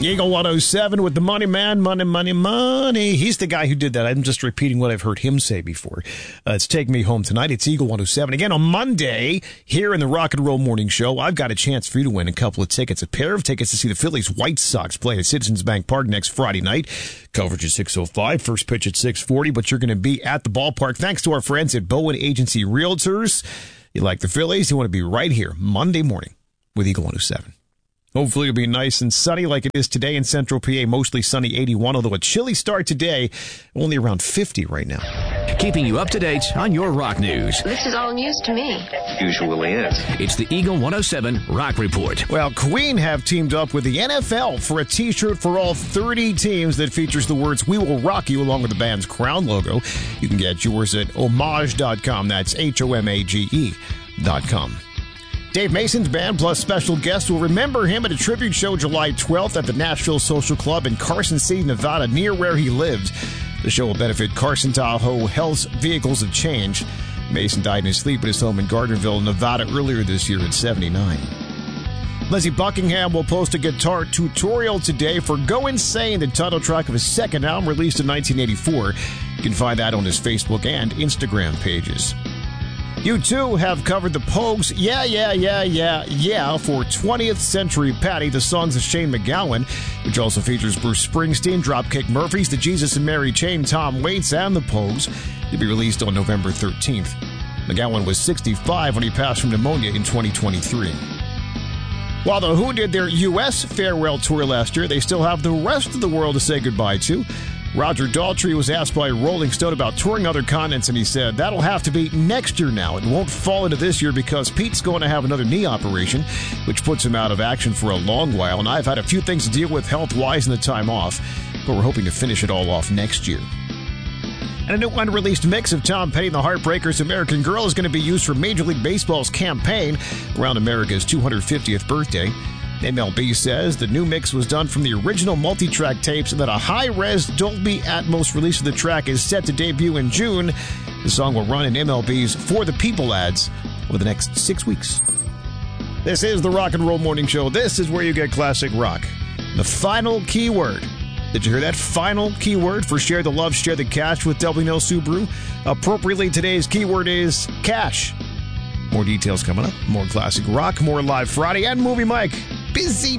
Eagle 107 with the Money Man, money. He's the guy who did that. I'm just repeating what I've heard him say before. It's Take Me Home Tonight. It's Eagle 107. Again, on Monday, here in the Rock and Roll Morning Show, I've got a chance for you to win a couple of tickets. A pair of tickets to see the Phillies White Sox play at Citizens Bank Park next Friday night. Coverage at 6:05, first pitch at 6:40, but you're going to be at the ballpark thanks to our friends at Bowen Agency Realtors. You like the Phillies, you want to be right here Monday morning with Eagle 107. Hopefully it'll be nice and sunny like it is today in Central PA. Mostly sunny, 81, although a chilly start today, only around 50 right now. Keeping you up to date on your rock news. This is all news to me. Usually is. It's the Eagle 107 Rock Report. Well, Queen have teamed up with the NFL for a T-shirt for all 30 teams that features the words "We Will Rock You" along with the band's crown logo. You can get yours at homage.com. That's HOMAGE.com. Dave Mason's band plus special guests will remember him at a tribute show July 12th at the Nashville Social Club in Carson City, Nevada, near where he lived. The show will benefit Carson Tahoe Health's Vehicles of Change. Mason died in his sleep at his home in Gardnerville, Nevada, earlier this year at 79. Lizzie Buckingham will post a guitar tutorial today for Go Insane, the title track of his second album released in 1984. You can find that on his Facebook and Instagram pages. U2 have covered the Pogues' Yeah for 20th Century Patty, the songs of Shane MacGowan, which also features Bruce Springsteen, Dropkick Murphys, the Jesus and Mary Chain, Tom Waits, and the Pogues. To be released on November 13th. MacGowan was 65 when he passed from pneumonia in 2023. While The Who did their U.S. farewell tour last year, they still have the rest of the world to say goodbye to. Roger Daltrey was asked by Rolling Stone about touring other continents, and he said, "That'll have to be next year now. It won't fall into this year because Pete's going to have another knee operation, which puts him out of action for a long while, and I've had a few things to deal with health-wise in the time off, but we're hoping to finish it all off next year." And a new unreleased mix of Tom Petty and the Heartbreakers' American Girl is going to be used for Major League Baseball's campaign around America's 250th birthday. MLB says the new mix was done from the original multi-track tapes and that a high-res Dolby Atmos release of the track is set to debut in June. The song will run in MLB's For the People ads over the next 6 weeks. This is the Rock and Roll Morning Show. This is where you get classic rock. The final keyword. Did you hear that? Final keyword for Share the Love, Share the Cash with W. Nell Subaru. Appropriately, today's keyword is cash. More details coming up. More classic rock, more Live Friday, and Movie Mike. Busy.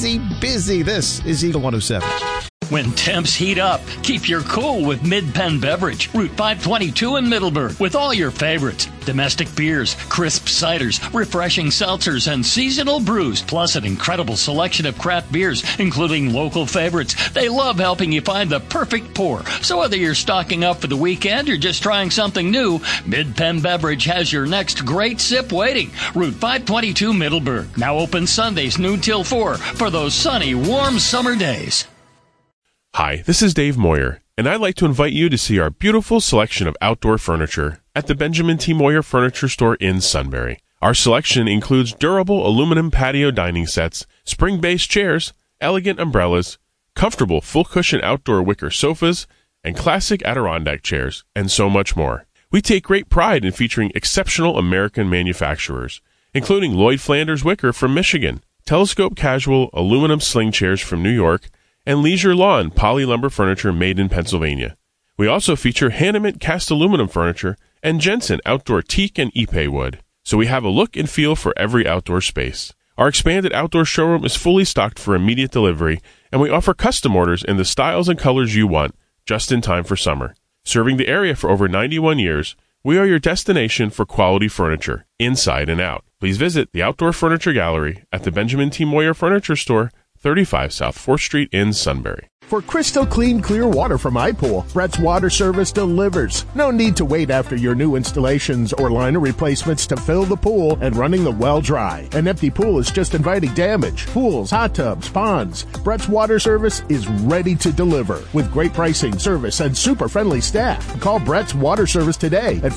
This is Eagle 107. When temps heat up, keep your cool with Mid-Penn Beverage, Route 522 in Middleburg, with all your favorites. Domestic beers, crisp ciders, refreshing seltzers, and seasonal brews, plus an incredible selection of craft beers, including local favorites. They love helping you find the perfect pour. So whether you're stocking up for the weekend or just trying something new, Mid-Penn Beverage has your next great sip waiting. Route 522 Middleburg. Now open Sundays noon till 4 for those sunny, warm summer days. Hi, this is Dave Moyer, and I'd like to invite you to see our beautiful selection of outdoor furniture at the Benjamin T. Moyer Furniture Store in Sunbury. Our selection includes durable aluminum patio dining sets, spring-based chairs, elegant umbrellas, comfortable full-cushion outdoor wicker sofas, and classic Adirondack chairs, and so much more. We take great pride in featuring exceptional American manufacturers, including Lloyd Flanders Wicker from Michigan, Telescope Casual aluminum sling chairs from New York, and Leisure Lawn poly lumber furniture made in Pennsylvania. We also feature Hanneman cast aluminum furniture and Jensen outdoor teak and ipe wood. So we have a look and feel for every outdoor space. Our expanded outdoor showroom is fully stocked for immediate delivery, and we offer custom orders in the styles and colors you want, just in time for summer. Serving the area for over 91 years, we are your destination for quality furniture, inside and out. Please visit the Outdoor Furniture Gallery at the Benjamin T. Moyer Furniture Store, 35 South 4th Street in Sunbury. For crystal clean, clear water from iPool, Brett's Water Service delivers. No need to wait after your new installations or liner replacements to fill the pool and running the well dry. An empty pool is just inviting damage. Pools, hot tubs, ponds. Brett's Water Service is ready to deliver with great pricing, service, and super friendly staff. Call Brett's Water Service today at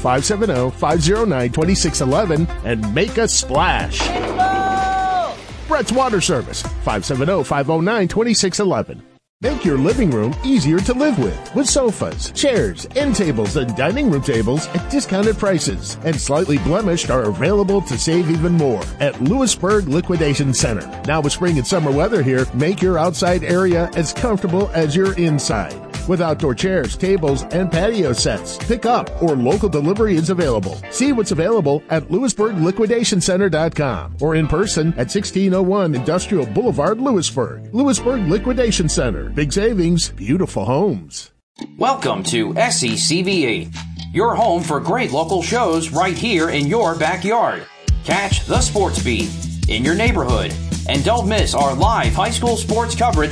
570-509-2611 and make a splash. Brett's Water Service, 570-509-2611. Make your living room easier to live with sofas, chairs, end tables, and dining room tables at discounted prices. And slightly blemished are available to save even more at Lewisburg Liquidation Center. Now with spring and summer weather here, make your outside area as comfortable as your inside. With outdoor chairs, tables, and patio sets. Pick up or local delivery is available. See what's available at LewisburgLiquidationCenter.com or in person at 1601 Industrial Boulevard, Lewisburg. Lewisburg Liquidation Center. Big savings, beautiful homes. Welcome to SECVE, your home for great local shows right here in your backyard. Catch the Sports Beat in your neighborhood and don't miss our live high school sports coverage